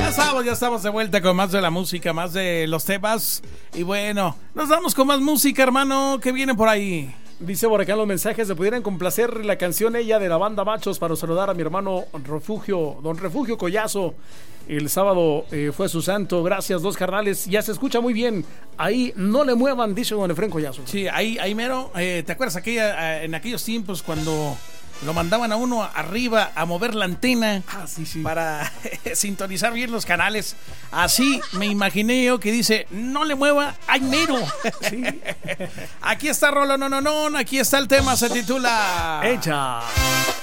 Ya estamos de vuelta con más de la música, más de los temas. Y bueno, nos vamos con más música, hermano. ¿Qué viene por ahí? Dice por acá en los mensajes, ¿se pudieran complacer la canción ella de la banda Machos para saludar a mi hermano don Refugio Collazo? El sábado fue su santo, gracias, dos carnales, ya se escucha muy bien. Ahí no le muevan, dice don Efrén Collazo. Sí, ahí mero, ¿te acuerdas en aquellos tiempos cuando lo mandaban a uno arriba a mover la antena para sintonizar bien los canales? Así me imaginé yo, que dice, no le mueva, ¡ay mero! Sí. Aquí está Rolo, no, aquí está el tema, se titula Ella.